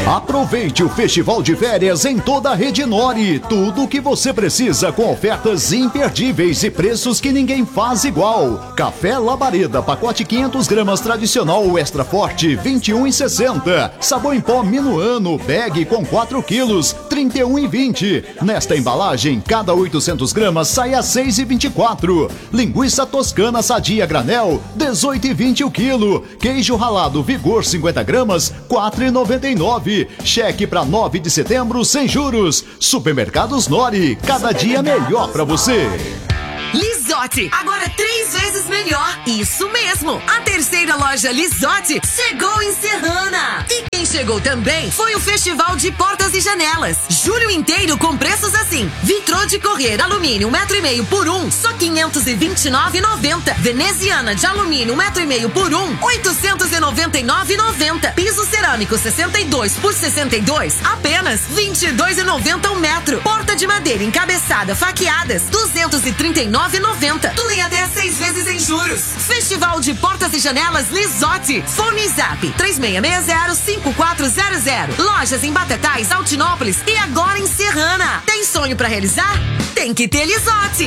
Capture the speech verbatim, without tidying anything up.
Aproveite o festival de férias em toda a rede Nori. Tudo o que você precisa com ofertas imperdíveis e preços que ninguém faz igual. Café Labareda, pacote quinhentas gramas tradicional extra forte, vinte e um reais e sessenta centavos. Sabão em pó Minuano, bag com quatro quilos, trinta e um reais e vinte centavos. Nesta embalagem, cada oitocentas gramas sai a seis reais e vinte e quatro centavos. Linguiça toscana sadia granel, dezoito reais e vinte centavos o quilo. Queijo ralado Vigor cinquenta gramas, quatro reais e noventa e nove centavos. Cheque para nove de setembro sem juros. Supermercados Nori, cada dia melhor para você. Lisotti, agora três vezes melhor. Isso mesmo, a terceira loja Lisotti chegou em Serrana. E quem chegou também foi o Festival de Portas e Janelas. Julho inteiro com preços assim: vitrô de correr alumínio um metro e meio por um, só quinhentos e vinte e nove reais e noventa centavos. Veneziana de alumínio um metro e meio por um, oitocentos e noventa e nove reais e noventa centavos. Piso cerâmico sessenta e dois por sessenta e dois, apenas vinte e dois reais e noventa centavos um metro. Porta de madeira encabeçada faqueadas, duzentos e trinta e nove reais e noventa centavos. Tudo em até seis vezes em juros. Festival de Portas e Janelas Lisotti. Fone Zap três seis seis zero cinco quatro zero zero. Lojas em Batatais, Altinópolis e agora em Serrana. Tem sonho pra realizar? Tem que ter Lisotti.